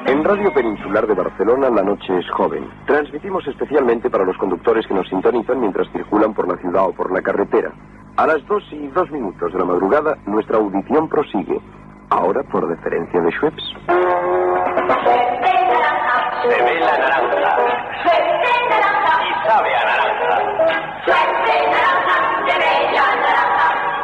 En Radio Peninsular de Barcelona la noche es joven. Transmitimos especialmente para los conductores que nos sintonizan mientras circulan por la ciudad o por la carretera. A las 2:02 de la madrugada, nuestra audición prosigue. Ahora por deferencia de Schweppes. Se ve la naranja. Y sabe a naranja. De bella naranja.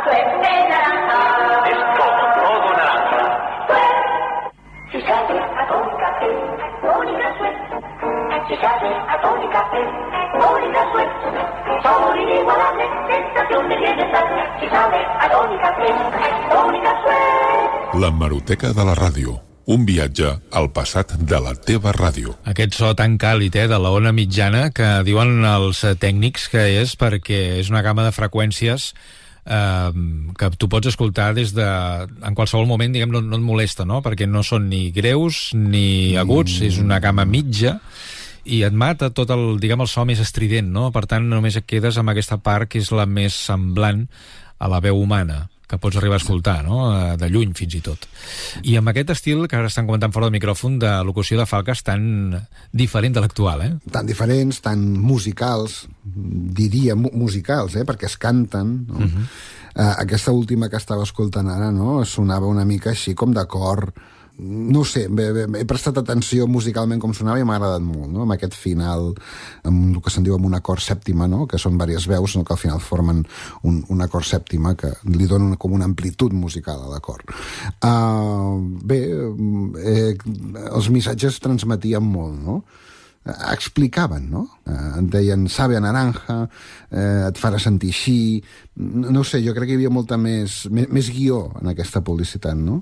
Es todo naranja. Si sabe a tónica P, Mónica Schweppes. Si sabe a tónica P, Mónica Schweppes. Sabor inigualable, sensación de bienestar. Si sabe a tónica P, Mónica Schweppes. L'hemeroteca de la ràdio. Un viatge al passat de la teva ràdio. Aquest so tan càlid, de la ona mitjana, que diuen els tècnics que és perquè és una gamma de freqüències que tu pots escoltar en qualsevol moment, diguem, no et molesta, no? Perquè no són ni greus ni aguts, és una gamma mitja i et mata tot el so més estrident, no? Per tant, només et quedes amb aquesta part que és la més semblant a la veu humana, que pots arribar a escoltar, no? De lluny fins i tot. I amb aquest estil que ara estan comentant fora del micròfon de locució de falques tan diferent de l'actual, Tan diferents, tan musicals, diria musicals, perquè es canten, no? Aquesta última que estava escoltant ara, no? Sonava una mica així com de cor. No ho sé, he prestat atenció musicalment com sonava i m'ha agradat molt, no? Amb aquest final, amb el que se'n diu amb un acord sèptima, no? Que són diverses veus, no? Que al final formen un acord sèptima que li dona com una amplitud musical a l'acord. Els missatges transmetien molt, no? Explicaven, no? Et deien, sabe a naranja, et farà sentir així. No sé, jo crec que hi havia molta més guió en aquesta publicitat, no?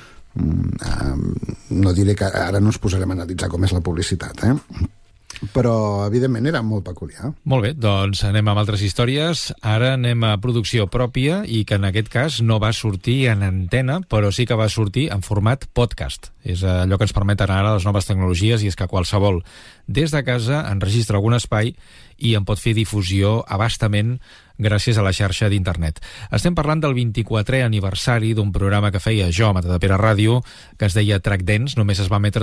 No diré que ara no ens posarem a analitzar com és la publicitat, però evidentment era molt peculiar. Molt bé, doncs anem amb altres històries. Ara anem a producció pròpia i que en aquest cas no va sortir en antena, però sí que va sortir en format podcast. És allò que ens permeten ara les noves tecnologies, i és que qualsevol des de casa enregistra algun espai i en pot fer difusió a bastament gràcies a la xarxa d'internet. Estem parlant del 24è aniversari d'un programa que feia jo a Matadepera Ràdio, que es deia Track Dance. Només es va emetre